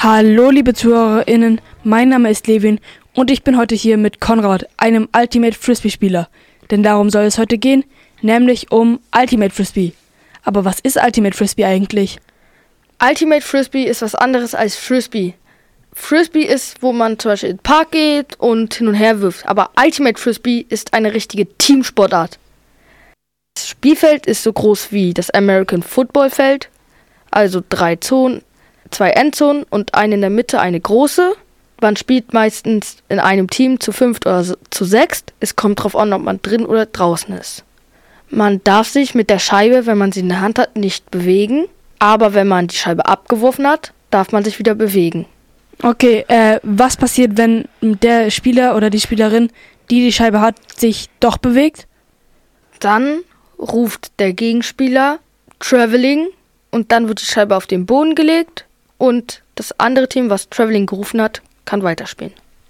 Hallo liebe ZuhörerInnen, mein Name ist Levin und ich bin heute hier mit Konrad, einem Ultimate Frisbee-Spieler. Denn darum soll es heute gehen, nämlich um Ultimate Frisbee. Aber was ist Ultimate Frisbee eigentlich? Ultimate Frisbee ist was anderes als Frisbee. Frisbee ist, wo man zum Beispiel in den Park geht und hin und her wirft. Aber Ultimate Frisbee ist eine richtige Teamsportart. Das Spielfeld ist so groß wie das American Football Feld. Also 3 Zonen, 2 Endzonen und eine in der Mitte, eine große. Man spielt meistens in einem Team zu 5 oder zu 6. Es kommt darauf an, ob man drin oder draußen ist. Man darf sich mit der Scheibe, wenn man sie in der Hand hat, nicht bewegen. Aber wenn man die Scheibe abgeworfen hat, darf man sich wieder bewegen. Okay, was passiert, wenn der Spieler oder die Spielerin, die die Scheibe hat, sich doch bewegt? Dann ruft der Gegenspieler Traveling und dann wird die Scheibe auf den Boden gelegt und das andere Team, was Traveling gerufen hat, kann weiterspielen.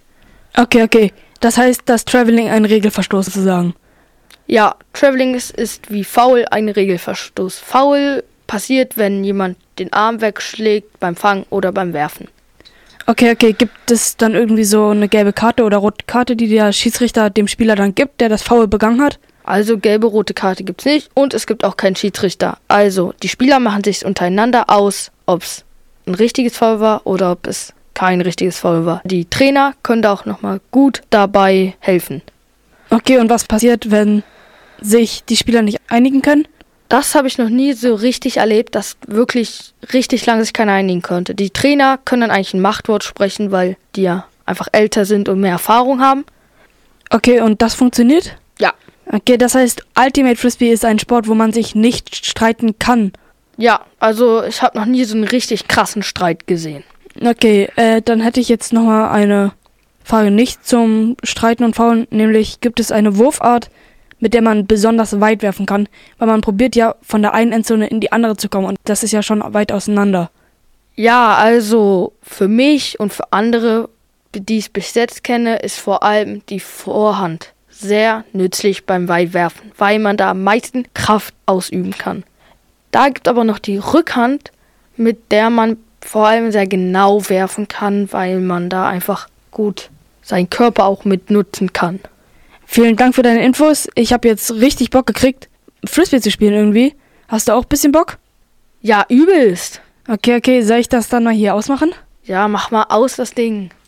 Okay. Das heißt, dass Traveling ein Regelverstoß sozusagen. Ja, Traveling ist wie Foul ein Regelverstoß. Foul passiert, wenn jemand den Arm wegschlägt beim Fangen oder beim Werfen. Okay. Gibt es dann irgendwie so eine gelbe Karte oder rote Karte, die der Schiedsrichter dem Spieler dann gibt, der das Foul begangen hat? Also gelbe, rote Karte gibt's nicht und es gibt auch keinen Schiedsrichter. Also die Spieler machen sich untereinander aus, ob es ein richtiges Foul war oder ob es kein richtiges Foul war. Die Trainer können da auch nochmal gut dabei helfen. Okay, und was passiert, wenn sich die Spieler nicht einigen können? Das habe ich noch nie so richtig erlebt, dass wirklich richtig lange sich keiner einigen konnte. Die Trainer können dann eigentlich ein Machtwort sprechen, weil die ja einfach älter sind und mehr Erfahrung haben. Okay, und das funktioniert? Ja. Okay, das heißt, Ultimate Frisbee ist ein Sport, wo man sich nicht streiten kann. Ja, also ich habe noch nie so einen richtig krassen Streit gesehen. Okay, dann hätte ich jetzt nochmal eine Frage nicht zum Streiten und Faulen, nämlich gibt es eine Wurfart, mit der man besonders weit werfen kann, weil man probiert ja von der einen Endzone in die andere zu kommen und das ist ja schon weit auseinander. Ja, also für mich und für andere, die ich bis jetzt kenne, ist vor allem die Vorhand sehr nützlich beim Weitwerfen, weil man da am meisten Kraft ausüben kann. Da gibt es aber noch die Rückhand, mit der man vor allem sehr genau werfen kann, weil man da einfach gut seinen Körper auch mit nutzen kann. Vielen Dank für deine Infos. Ich habe jetzt richtig Bock gekriegt, Frisbee zu spielen irgendwie. Hast du auch ein bisschen Bock? Ja, übelst. Okay. Soll ich das dann mal hier ausmachen? Ja, mach mal aus das Ding.